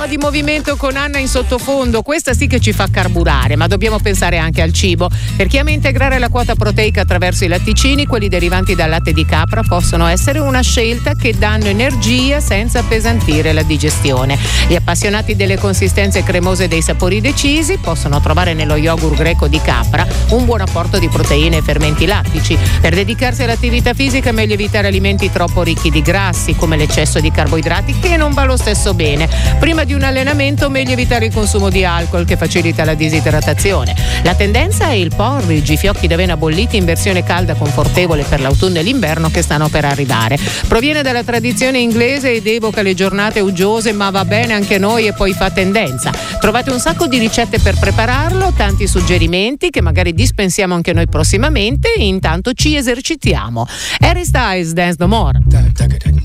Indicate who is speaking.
Speaker 1: di movimento con Anna in sottofondo, questa sì che ci fa carburare, ma dobbiamo pensare anche al cibo. Per chi ama integrare la quota proteica attraverso i latticini, quelli derivanti dal latte di capra possono essere una scelta che danno energia senza appesantire la digestione. Gli appassionati delle consistenze cremose e dei sapori decisi possono trovare nello yogurt greco di capra un buon apporto di proteine e fermenti lattici. Per dedicarsi all'attività fisica è meglio evitare alimenti troppo ricchi di grassi, come l'eccesso di carboidrati, che non va lo stesso bene. Prima di un allenamento meglio evitare il consumo di alcol, che facilita la disidratazione. La tendenza è il porridge, i fiocchi d'avena bolliti in versione calda confortevole per l'autunno e l'inverno che stanno per arrivare. Proviene dalla tradizione inglese ed evoca le giornate uggiose, ma va bene anche a noi e poi fa tendenza. Trovate un sacco di ricette per prepararlo, tanti suggerimenti che magari dispensiamo anche noi prossimamente, e intanto ci esercitiamo. Harry Styles, Dance No More.